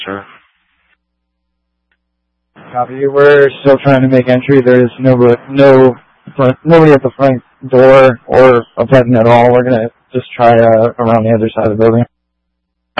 Sure. Copy. We're still trying to make entry. There's nobody at the front door or a button at all. We're going to just try around the other side of the building.